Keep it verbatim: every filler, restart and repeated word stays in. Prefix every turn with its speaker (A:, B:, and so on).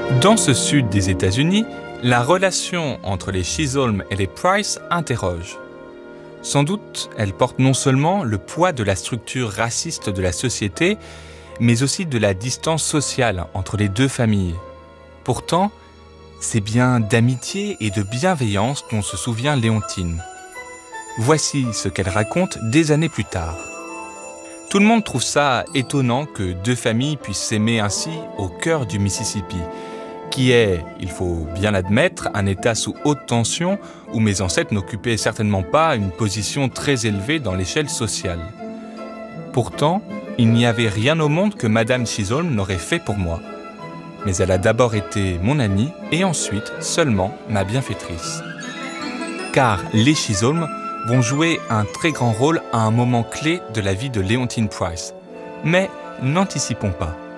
A: Dans ce sud des États-Unis, la relation entre les Chisholm et les Price interroge. Sans doute, elle porte non seulement le poids de la structure raciste de la société, mais aussi de la distance sociale entre les deux familles. Pourtant, c'est bien d'amitié et de bienveillance dont se souvient Léontine. Voici ce qu'elle raconte des années plus tard. Tout le monde trouve ça étonnant que deux familles puissent s'aimer ainsi au cœur du Mississippi, qui est, il faut bien l'admettre, un État sous haute tension où mes ancêtres n'occupaient certainement pas une position très élevée dans l'échelle sociale. Pourtant, il n'y avait rien au monde que Madame Chisholm n'aurait fait pour moi. Mais elle a d'abord été mon amie et ensuite seulement ma bienfaitrice. Car les Chisholm vont jouer un très grand rôle à un moment clé de la vie de Léontine Price. Mais n'anticipons pas.